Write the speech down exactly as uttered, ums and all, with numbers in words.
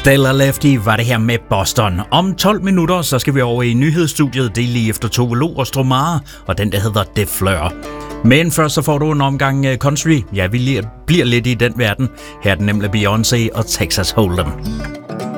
Stellar Lefty var det her med Boston. Om tolv minutter, så skal vi over i nyhedsstudiet. Det er lige efter Tove Lo og Stromare, og den der hedder Det Flør. Men først så får du en omgang country. Ja, vi bliver lidt i den verden. Her er den nemlig Beyoncé og Texas Hold'em.